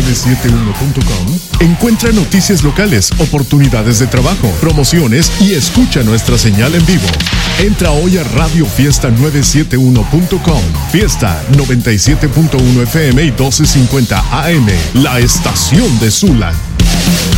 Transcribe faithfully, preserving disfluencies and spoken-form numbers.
setenta y uno punto com, encuentra noticias locales, oportunidades de trabajo, promociones y escucha nuestra señal en vivo. Entra hoy a Radio Fiesta novecientos setenta y uno punto com. Fiesta noventa y siete punto uno F M y doce cincuenta A M, la estación de Sula.